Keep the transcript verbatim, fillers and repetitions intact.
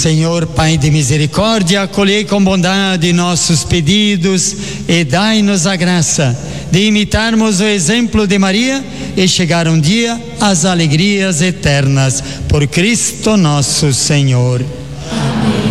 Senhor, Pai de misericórdia, acolhei com bondade nossos pedidos e dai-nos a graça de imitarmos o exemplo de Maria e chegar um dia às alegrias eternas. Por Cristo nosso Senhor.